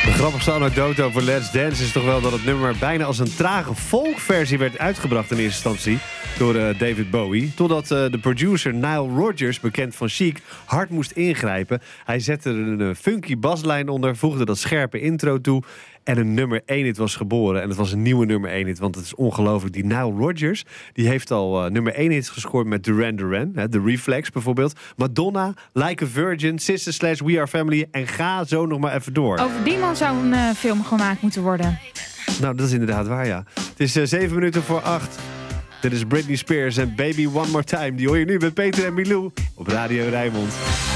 De grappigste anekdote over Let's Dance is toch wel dat het nummer bijna als een trage folkversie werd uitgebracht in eerste instantie door David Bowie. Totdat de producer Nile Rodgers, bekend van Chic, hard moest ingrijpen. Hij zette er een funky baslijn onder, voegde dat scherpe intro toe en een nummer 1 hit was geboren. En het was een nieuwe nummer 1 hit, want het is ongelooflijk. Die Nile Rodgers, die heeft al nummer 1 hits gescoord met Duran Duran. The Reflex bijvoorbeeld. Madonna, Like a Virgin, Sister / We Are Family. En ga zo nog maar even door. Over die man zou een film gemaakt moeten worden. Nou, dat is inderdaad waar, ja. Het is 7 minuten voor 8. Dit is Britney Spears en Baby One More Time. Die hoor je nu met Peter en Milou op Radio Rijnmond.